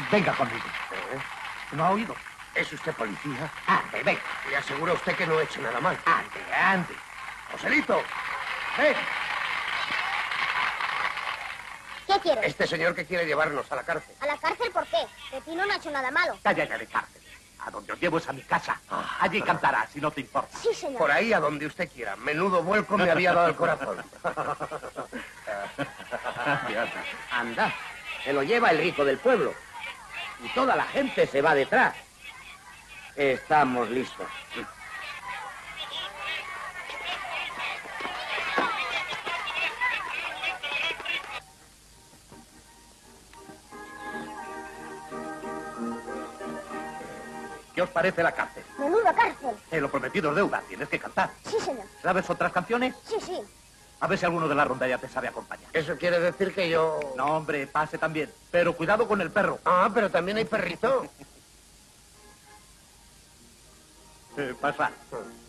Venga conmigo. ¿No ha oído? ¿Es usted policía? Ande, venga. Y asegura usted que no he hecho nada mal. Ande, ande. Joselito, ven. ¿Qué quieres? Este señor que quiere llevarnos a la cárcel. ¿A la cárcel por qué? Pepino no ha hecho nada malo. Calla ya de cárcel. A donde os llevo es a mi casa. Allí cantarás, si no te importa. Sí, señor. Por ahí a donde usted quiera. Menudo vuelco me había dado el corazón. Anda, se lo lleva el rico del pueblo. Y toda la gente se va detrás. Estamos listos. ¿Qué os parece la cárcel? Menuda cárcel. Lo prometido es deuda, tienes que cantar. Sí, señor. ¿Sabes otras canciones? Sí, sí. A ver si alguno de la ronda ya te sabe acompañar. Eso quiere decir que yo... No, hombre, pase también. Pero cuidado con el perro. Ah, pero también hay perrito. Pasa.